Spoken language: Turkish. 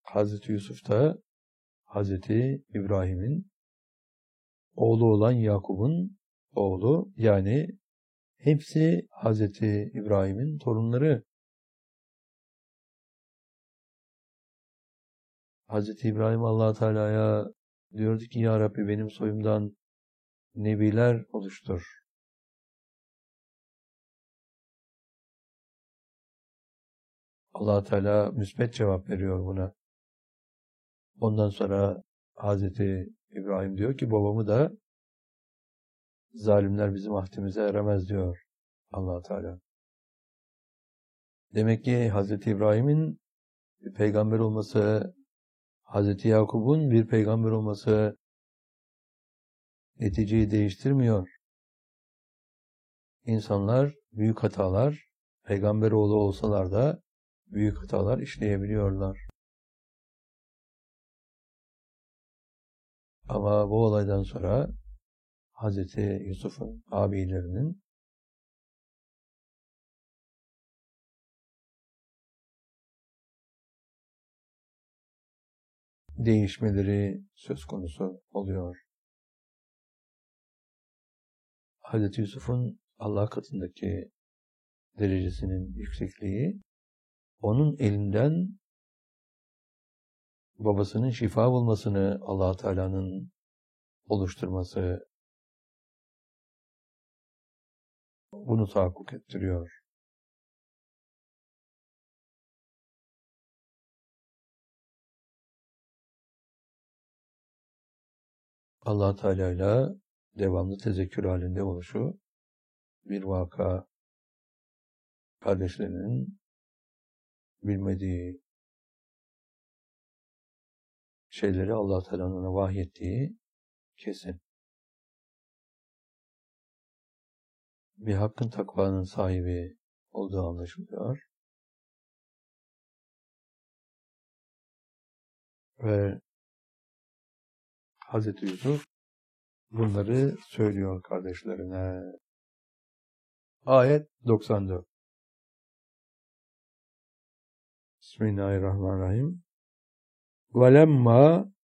Hazreti Yusuf da Hazreti İbrahim'in oğlu olan Yakup'un oğlu, yani hepsi Hazreti İbrahim'in torunları. Hazreti İbrahim Allah Teala'ya diyordu ki ya Rabbi benim soyumdan nebiler oluştur. Allah Teala müsbet cevap veriyor buna. Ondan sonra Hazreti İbrahim diyor ki babamı da zalimler bizim ahdimize eremez diyor Allah Teala. Demek ki Hazreti İbrahim'in bir peygamber olması, Hazreti Yakup'un bir peygamber olması neticeyi değiştirmiyor. İnsanlar büyük hatalar, peygamber oğlu olsalar da büyük hatalar işleyebiliyorlar. Ama bu olaydan sonra Hazreti Yusuf'un abilerinin değişmeleri söz konusu oluyor. Hazreti Yusuf'un Allah katındaki derecesinin yüksekliği, onun elinden babasının şifa bulmasını Allah Teala'nın oluşturması, bunu tahakkuk ettiriyor. Allah Teala ile devamlı tezekkür halinde oluşu bir vaka, kardeşlerinin bilmediği şeyleri Allah Teala'nın vahyettiği kesin. Bir hakkın takvanın sahibi olduğu anlaşılıyor. Ve Hazreti Yusuf bunları söylüyor kardeşlerine. Ayet 94. Bismillahirrahmanirrahim. وَلَمَّا